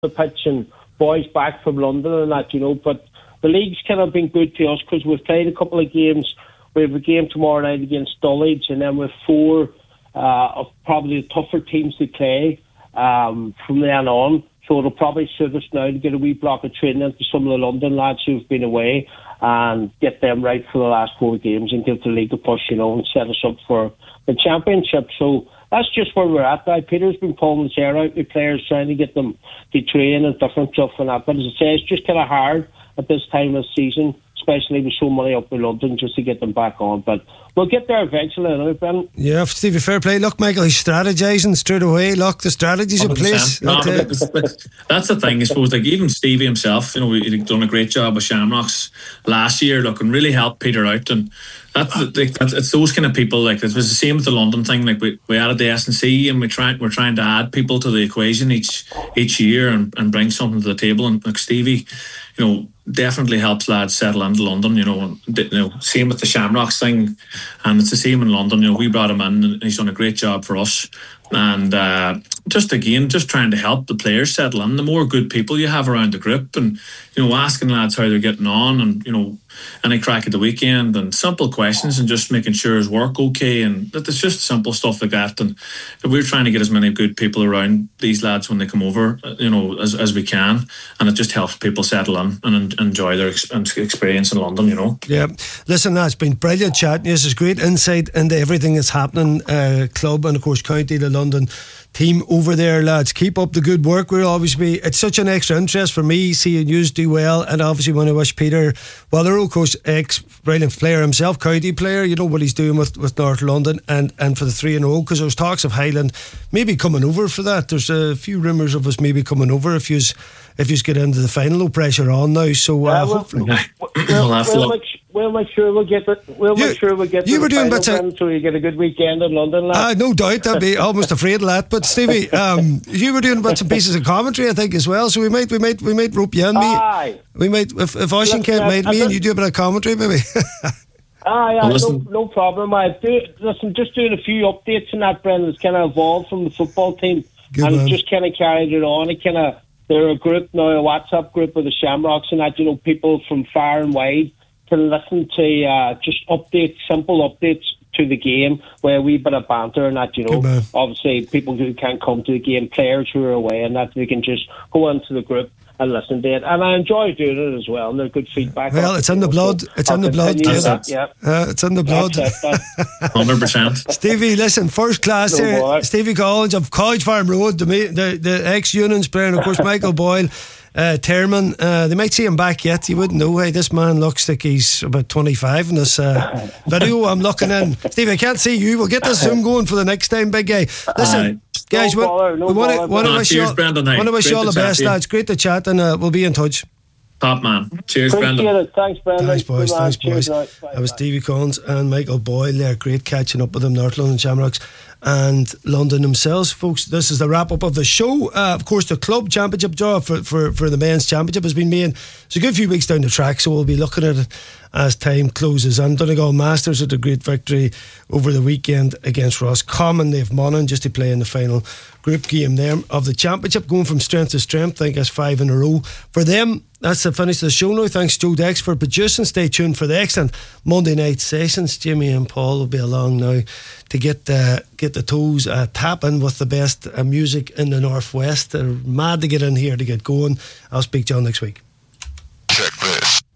the pitch and boys back from London and that, but the league's kind of been good to us because we've played a couple of games. We have a game tomorrow night against Dulwich, and then with 4 of probably the tougher teams to play from then on. So it'll probably suit us now to get a wee block of training to some of the London lads who've been away and get them right for the last 4 games and give the league a push, and set us up for the championship. So that's just where we're at now. Peter's been pulling his hair out with players, trying to get them to train and different stuff and that. But as I say, it's just kind of hard at this time of the season, especially with so many up in London, just to get them back on. But we'll get there eventually, anyway, Ben. Yeah, Stevie, fair play. Look, Michael, he's strategising straight away. Look, the strategy's in place. No, that's the thing, I suppose. Like, even Stevie himself, he'd done a great job with Shamrocks last year, and really helped Peter out. And it's those kind of people. Like, it was the same with the London thing. Like, we added the S&C, and we're trying to add people to the equation each year and bring something to the table. And like Stevie, definitely helps lads settle into London. Same with the Shamrocks thing, and it's the same in London. We brought him in, and he's done a great job for us. And just trying to help the players settle in. The more good people you have around the group, and asking lads how they're getting on, and any crack at the weekend, and simple questions, and just making sure his work okay, and it's just simple stuff like that. And we're trying to get as many good people around these lads when they come over, as we can, and it just helps people settle in and enjoy their experience in London. Yeah, listen, that's been brilliant chatting. This is great insight into everything that's happening, club and of course county, the London team over there, lads. Keep up the good work. It's such an extra interest for me seeing you do well, and obviously want to wish Peter, well, the of course ex-brilliant player himself, county player, what he's doing with North London, and for the 3-0, because there's talks of Highland maybe coming over for that. There's a few rumours of us maybe coming over if you get into the final. No pressure on now, so hopefully we'll make sure we'll get it. Make sure we get you were doing bits so you get a good weekend in London, lad. No doubt. I'd be almost afraid of that. But Stevie, you were doing bits and pieces of commentary, I think, as well. So we might rope you in. We might, if Oisín can't make me, and you do a bit of commentary, maybe. No problem. Just doing a few updates on that, Brendan. It's kind of evolved from the football team, and just kind of carried it on. They're a group now, a WhatsApp group of the Shamrocks, and that people from far and wide can listen to just simple updates to the game, where a wee bit of banter and that, obviously people who can't come to the game, players who are away, and that they can just go into the group and listen to it. And I enjoy doing it as well, and they're good feedback. Well, it's in the blood. It's in the blood. It's in the blood. 100%. Stevie, listen, first class here. Stevie Collins of College Farm Road, the ex-Unions player, and of course Michael Boyle. Terman, they might see him back yet. You wouldn't know. Hey, this man looks like he's about 25 in this video I'm looking in. Steve, I can't see you. We'll get this Zoom going for the next time, big guy. Listen, guys, we want to wish you all the best, lads. Great to chat, and we'll be in touch. Top man. Cheers, Brendan. Thanks, Brendan. Thanks, boys. That was Stevie Collins and Michael Boyle there. Great catching up with them, North London Shamrocks and London themselves, folks. This is the wrap up of the show. Of course, the club championship draw for the men's championship has been made. It's a good few weeks down the track, so we'll be looking at it as time closes. And Donegal Masters had a great victory over the weekend against Roscommon. They've Monaghan just to play in the final group game there of the championship, going from strength to strength. I think that's 5 in a row for them. That's the finish of the show now. Thanks Joe Dex for producing. Stay tuned for the excellent Monday night sessions. Jimmy and Paul will be along now to get the toes tapping with the best music in the Northwest. They're mad to get in here to get going. I'll speak to you all next week. Check this.